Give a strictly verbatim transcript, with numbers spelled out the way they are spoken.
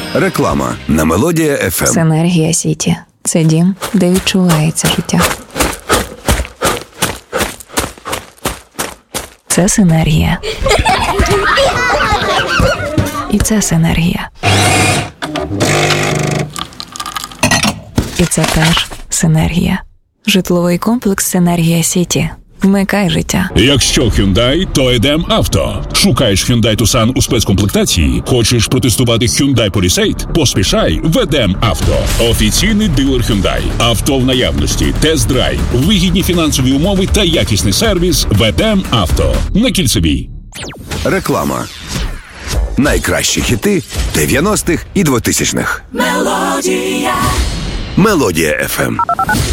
Реклама на Мелодія еф ем. Синергія Сіті – це дім, де відчувається життя. Це синергія. І це синергія. І це теж синергія. Житловий комплекс «Синергія Сіті». Вмикай життя. Якщо Hyundai, то Едем Авто. Шукаєш Hyundai Tucson у спецкомплектації? Хочеш протестувати Hyundai Palisade? Поспішай в Едем Авто. Офіційний дилер Hyundai. Авто в наявності, тест-драйв, вигідні фінансові умови та якісний сервіс в Едем Авто. На Кільцевій. Реклама. Найкращі хіти дев'яностих і двотисячних. Мелодія. Мелодія еф ем.